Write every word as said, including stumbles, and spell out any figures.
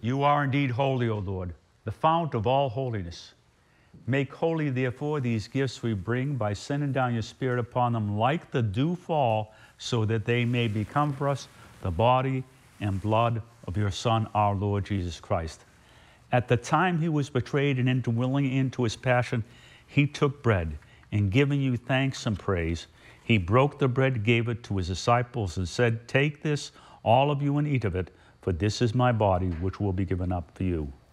You are indeed holy, O Lord, the fount of all holiness. Make holy, therefore, these gifts we bring by sending down your Spirit upon them like the dew fall, so that they may become for us the body and blood of your Son, our Lord Jesus Christ. At the time he was betrayed and into willing into his passion, he took bread, and giving you thanks and praise, he broke the bread, gave it to his disciples, and said, "Take this, all of you, and eat of it, for this is my body, which will be given up for you."